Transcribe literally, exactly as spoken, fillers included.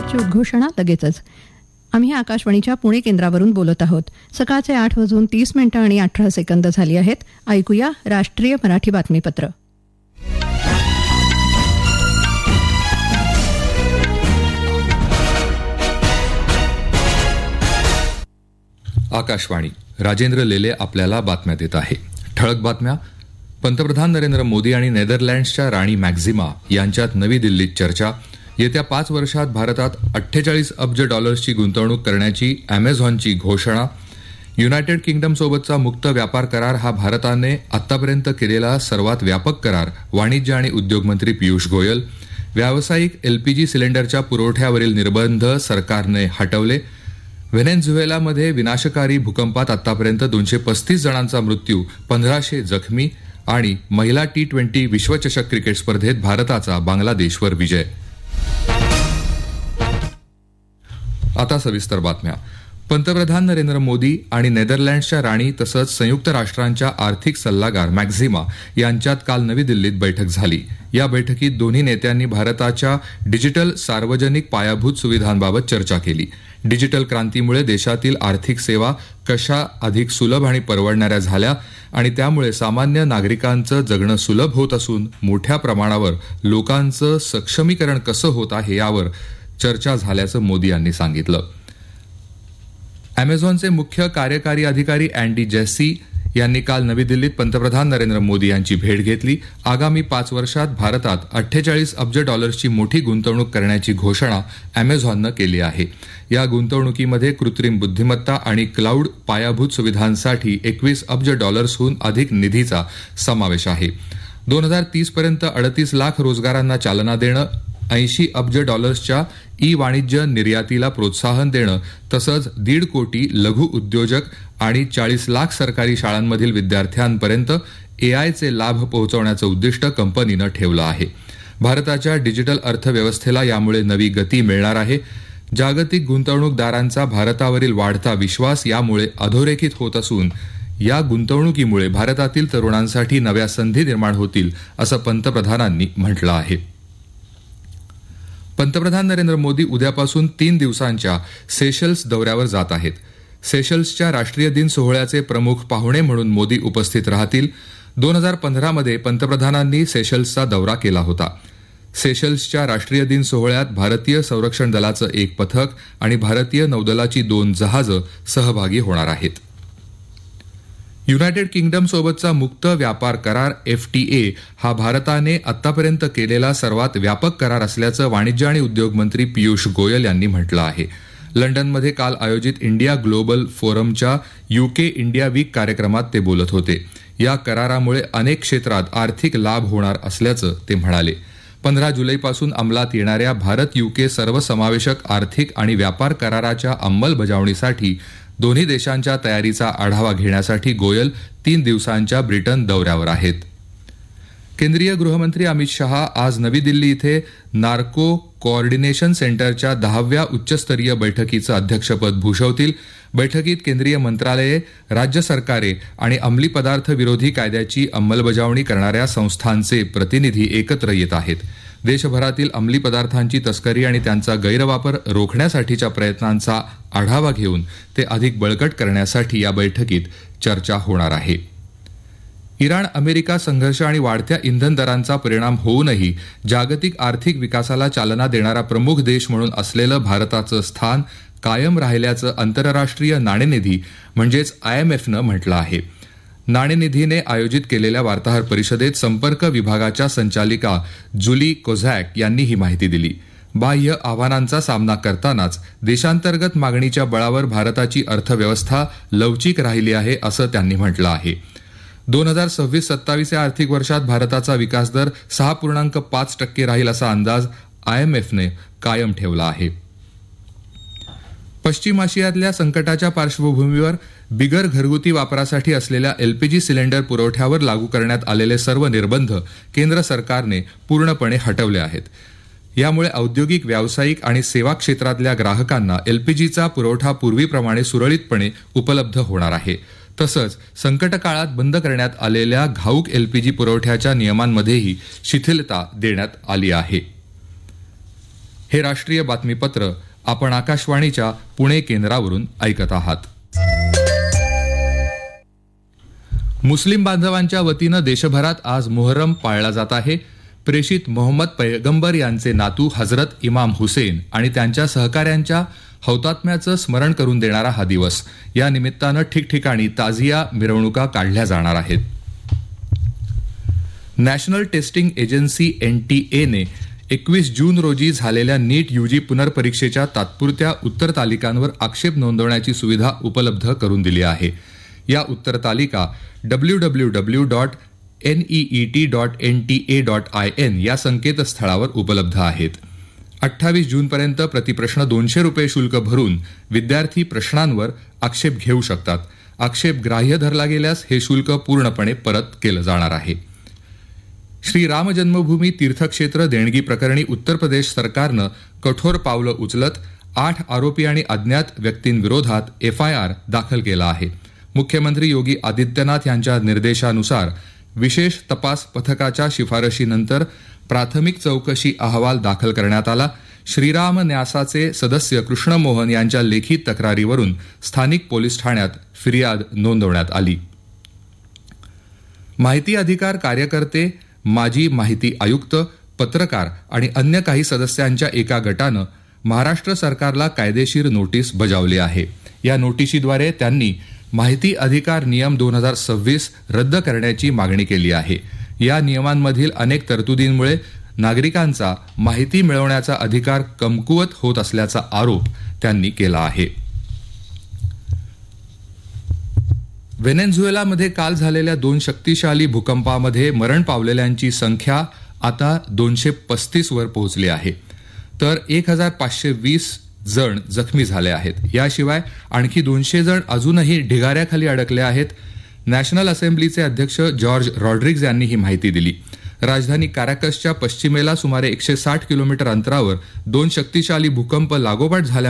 आजची उद्घोषणा लगेचच. आम्ही आकाशवाणीच्या पुणे केंद्रावरून बोलत आहोत. सकाळचे आठ वाजून तीस मिनिटं आणि अठरा सेकंद झाली आहेत. ऐकूया राष्ट्रीय मराठी बातमीपत्र. आकाशवाणी. राजेंद्र लेले आपल्याला बातम्या देत आहे. ठळक बातम्या. पंतप्रधान नरेंद्र मोदी आणि नेदरलँड्सच्या राणी मॅक्झिमा यांच्यात नवी दिल्लीत चर्चा. येत्या पाच वर्षात भारतात अठ्ठेचाळीस अब्ज डॉलर्सची गुंतवणूक करण्याची अमेझॉनची घोषणा. युनायटेड किंगडमसोबतचा मुक्त व्यापार करार हा भारताने आतापर्यंत केलेला सर्वात व्यापक करार. वाणिज्य आणि उद्योग मंत्री पियुष गोयल. व्यावसायिक एलपीजी सिलेंडरच्या पुरवठ्यावरील निर्बंध सरकारने हटवले. व्हेनेझुएलामध्ये विनाशकारी भूकंपात आतापर्यंत दोनशे पस्तीस जणांचा मृत्यू, पंधराशे जखमी. आणि महिला टी ट्वेंटी विश्वचषक क्रिकेट स्पर्धेत भारताचा बांगलादेशवर विजय. आता सविस्तर बातम्या. पंतप्रधान नरेंद्र मोदी आणि नेदरलँड्सच्या राणी तसंच संयुक्त राष्ट्रांच्या आर्थिक सल्लागार मॅक्झिमा यांच्यात काल नवी दिल्लीत बैठक झाली. या बैठकीत दोन्ही नेत्यांनी भारताच्या डिजिटल सार्वजनिक पायाभूत सुविधांबाबत चर्चा केली. डिजिटल क्रांतीमुळे देशातील आर्थिक सेवा कशा अधिक सुलभ आणि परवडणाऱ्या झाल्या आणि त्यामुळे सामान्य नागरिकांचं जगणं सुलभ होत असून मोठ्या प्रमाणावर लोकांचं सक्षमीकरण कसं होत आहे यावर चर्चा झाल्याचं मोदी यांनी सांगितलं. अमेझॉनचे मुख्य कार्यकारी अधिकारी अँडी जेसी यांनी काल नवी दिल्लीत पंतप्रधान नरेंद्र मोदी यांची भेट घेतली. आगामी पाच वर्षात भारतात अठ्ठेचाळीस अब्ज डॉलर्सची मोठी गुंतवणूक करण्याची घोषणा अमेझॉननं केली आहे. या गुंतवणुकीमध्ये कृत्रिम बुद्धिमत्ता आणि क्लाउड पायाभूत सुविधांसाठी एकवीस अब्ज डॉलर्सहून अधिक निधीचा समावेश आहे. दोन हजार तीस पर्यंत अडतीस लाख रोजगारांना चालना देणं, ऐंशी अब्ज डॉलर्सच्या ई वाणिज्य निर्यातीला प्रोत्साहन देणं तसंच दीड कोटी लघु उद्योजक आणि चाळीस लाख सरकारी शाळांमधील विद्यार्थ्यांपर्यंत एआयचे लाभ पोहोचवण्याचं उद्दिष्ट कंपनीनं ठेवलं आहे. भारताच्या डिजिटल अर्थव्यवस्थेला यामुळे नवी गती मिळणार आहे. जागतिक गुंतवणूकदारांचा भारतावरील वाढता विश्वास यामुळे अधोरेखित होत असून या गुंतवणुकीमुळे भारतातील तरुणांसाठी नव्या संधी निर्माण होतील असं पंतप्रधानांनी म्हटलं आहे. पंतप्रधान नरेंद्र मोदी उद्यापासून तीन दिवसांच्या सेशल्स दौऱ्यावर जात आहेत. सेशल्सच्या राष्ट्रीय दिन सोहळ्याचे प्रमुख पाहुणे म्हणून मोदी उपस्थित राहतील. दोन हजार पंधरामध्ये पंतप्रधानांनी सेशल्सचा दौरा केला होता. सेशल्सच्या राष्ट्रीय दिन सोहळ्यात भारतीय संरक्षण दलाचं एक पथक आणि भारतीय नौदलाची दोन जहाजं सहभागी होणार आहेत. युनायटेड किंगडमसोबतचा मुक्त व्यापार करार एफटीए हा भारताने आतापर्यंत केलेला सर्वात व्यापक करार असल्याचं वाणिज्य आणि उद्योग मंत्री पियुष गोयल यांनी म्हटलं आहे. लंडनमध्ये काल आयोजित India global फोरमच्या UK India weak कार्यक्रमात ते बोलत होते. या करारामुळे अनेक क्षेत्रात आर्थिक लाभ होणार असल्याचं ते म्हणाले. पंधरा जुलैपासून अंमलात येणाऱ्या भारत यूके सर्वसमावेशक आर्थिक आणि व्यापार कराराच्या अंमलबजावणीसाठी दोन्ही देशांच्या तयारीचा आढावा घेण्यासाठी गोयल तीन दिवसांच्या ब्रिटन दौऱ्यावर आहेत. केंद्रीय गृहमंत्री अमित शहा आज नवी दिल्ली इथे नार्को कोऑर्डिनेशन सेंटरच्या दहाव्या उच्चस्तरीय बैठकीचं अध्यक्षपद भूषवतील. बैठकीत केंद्रीय मंत्रालये, राज्य सरकारे आणि अंमली पदार्थ विरोधी कायद्याची अंमलबजावणी करणाऱ्या संस्थांचे प्रतिनिधी एकत्र येत आहेत. देशभरातील अंमली पदार्थांची तस्करी आणि त्यांचा गैरवापर रोखण्यासाठीच्या प्रयत्नांचा आढावा घेऊन ते अधिक बळकट करण्यासाठी या बैठकीत चर्चा होणार आहे. इराण अमेरिका संघर्ष आणि वाढत्या इंधन दरांचा परिणाम होऊनही जागतिक आर्थिक विकासाला चालना देणारा प्रमुख देश म्हणून असलेलं भारताचं स्थान कायम राहिल्याचं आंतरराष्ट्रीय नाणेनिधी म्हणजेच आयएमएफनं म्हटलं आहे. नाणेनिधीने आयोजित केलेल्या वार्ताहर परिषदेत संपर्क विभागाच्या संचालिका जुली कोझॅक यांनी ही माहिती दिली. बाह्य आव्हानांचा सामना करतानाच देशांतर्गत मागणीच्या बळावर भारताची अर्थव्यवस्था लवचिक राहिली आहे असं त्यांनी म्हटलं आहे. दोन हजार सव्वीस सत्तावीस या आर्थिक वर्षात भारताचा विकासदर सहा पूर्णांक पाच टक्के राहील असा अंदाज आयएमएफने कायम ठेवला आहे. पश्चिम आशियातल्या संकटाच्या पार्श्वभूमीवर बिगर घरगुती वापरासाठी असलेल्या एलपीजी सिलेंडर पुरवठ्यावर लागू करण्यात आलेले सर्व निर्बंध केंद्र सरकारने पूर्णपणे हटवले आहेत. यामुळे औद्योगिक, व्यावसायिक आणि सेवा क्षेत्रातल्या ग्राहकांना एलपीजीचा पुरवठा पूर्वीप्रमाणे सुरळीतपणे उपलब्ध होणार आहे. तसंच संकट काळात बंद करण्यात आलेल्या घाऊक एलपीजी पुरवठ्याच्या नियमांमध्येही शिथिलता देण्यात आली आहे. हे राष्ट्रीय बातमीपत्र आपण आकाशवाणीच्या पुणे केंद्रावरून ऐकत आहात. मुस्लिम बांधवांच्या वतीनं देशभरात आज मोहरम पाळला जात आहे. प्रेषित मोहम्मद पैगंबर यांचे नातू हजरत इमाम हुसेन आणि त्यांच्या सहकाऱ्यांच्या हौतात्म्याचं स्मरण करून देणारा हा दिवस. या निमित्तानं ठिकठिकाणी ताजिया मिरवणुका काढल्या जाणार आहेत. National testing agency N T एने एकवीस जून रोजी झालेल्या नीट यूजी पुनर्परीक्षेच्या तात्पुरत्या उत्तर तालिकांवर आक्षेप नोंदवण्याची सुविधा उपलब्ध करून दिली आहे. या उत्तर तालिका W W W dot N E E T dot N T A dot I N या संकेतस्थळावर उपलब्ध आहेत. अठ्ठावीस जूनपर्यंत प्रतिप्रश्न दोनशे रुपये शुल्क भरून विद्यार्थी प्रश्नांवर आक्षेप घेऊ शकतात. आक्षेप ग्राह्य धरला गेल्यास हे शुल्क पूर्णपणे परत केलं जाणार आहे. श्री राम जन्मभूमी तीर्थक्षेत्र देणगी प्रकरणी उत्तर प्रदेश सरकारनं कठोर पावलं उचलत आठ आरोपी आणि अज्ञात व्यक्तींविरोधात एफ आय आर दाखल केला आहे. मुख्यमंत्री योगी आदित्यनाथ यांच्या निर्देशानुसार विशेष तपास पथकाच्या शिफारशीनंतर प्राथमिक चौकशी अहवाल दाखल करण्यात आला. श्रीराम न्यासाचे सदस्य कृष्ण मोहन यांच्या लेखी तक्रारीवरून स्थानिक पोलीस ठाण्यात फिर्याद नोंदवण्यात आली. माहिती अधिकार कार्यकर्ते, माजी माहिती आयुक्त, पत्रकार आणि अन्य काही सदस्यांच्या एका गटानं महाराष्ट्र सरकारला कायदेशीर नोटीस बजावली आहे. या नोटिशीद्वारे त्यांनी माहिती अधिकार नियम दोन हजार सव्वीस रद्द करण्याची मागणी केली आहे. या नियमांमधील अनेक तरतुदींमुळे नागरिकांचा माहिती मिळवण्याचा अधिकार कमकुवत होत असल्याचा आरोप त्यांनी केला आहे. व्हेनेझुएलामध्ये काल झालेल्या दोन शक्तिशाली भूकंपामध्ये मरण पावलेल्यांची संख्या आता दोनशे पस्तीस वर पोहोचली आहे, तर एक हजार पाचशे वीस जण जखमी झाले आहेत. याशिवाय आणखी दोनशे जण अजूनही ढिगाऱ्याखाली अडकले आहेत. नॅशनल असेंब्लीचे अध्यक्ष जॉर्ज रॉड्रिग्ज यांनी ही माहिती दिली. राजधानी काराकसच्या पश्चिमेला सुमारे एकशे साठ किलोमीटर अंतरावर दोन शक्तिशाली भूकंप लागोपाठ झाल्या